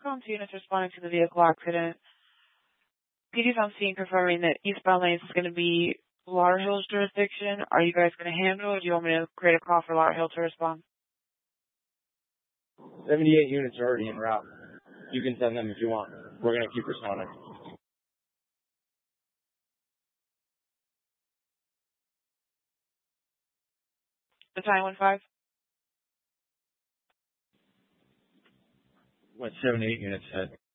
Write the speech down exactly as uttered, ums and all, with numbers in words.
Stockholm, two units responding to the vehicle accident. P D's on scene confirming that eastbound lanes is going to be Lauderhill's jurisdiction. Are you guys going to handle it, or do you want me to create a call for Lauderhill to respond? seventy-eight units are already en route. You can send them if you want. We're going to keep responding. The time one five? What, seventy-eight units said?